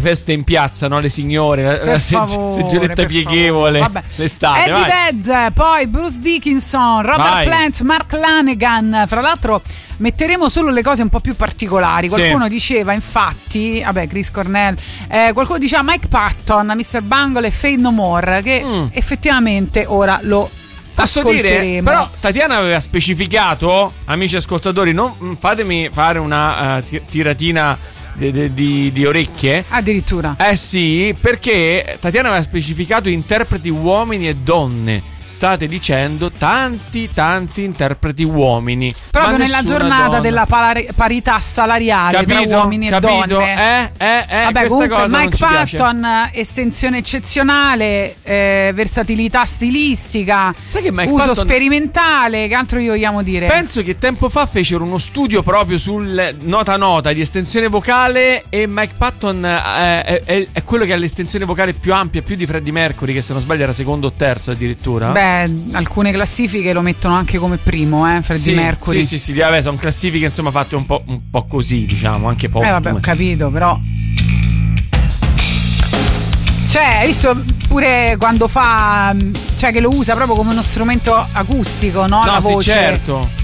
feste in piazza, no? Le signore, la seggioletta pieghevole, l'estate. Eddie Vedder, poi Bruce Dickinson, Robert Plant, Mark Lanegan. Fra l'altro metteremo solo le cose un po' più particolari. Qualcuno diceva, infatti, Chris Cornell, qualcuno diceva Mike Patton, Mr. Bungle e Fade No More, che effettivamente ora lo posso dire, però Tatiana aveva specificato, amici ascoltatori, non fatemi fare una tiratina di orecchie. Addirittura. Sì, perché Tatiana aveva specificato interpreti uomini e donne. State dicendo tanti interpreti uomini, proprio nella giornata della parità salariale tra uomini e donne. Comunque cosa Mike Patton, estensione eccezionale, versatilità stilistica, sai che Mike uso Patton, sperimentale, che altro gli vogliamo dire? Penso che tempo fa fecero uno studio proprio sul nota di estensione vocale, e Mike Patton è quello che ha l'estensione vocale più ampia, più di Freddie Mercury, che se non sbaglio era secondo o terzo addirittura. Alcune classifiche lo mettono anche come primo, Freddie Mercury. Sì, sono classifiche insomma fatte un po' così, diciamo, anche postume. Ho capito, però hai visto pure quando fa, che lo usa proprio come uno strumento acustico, no? La voce. Sì, certo.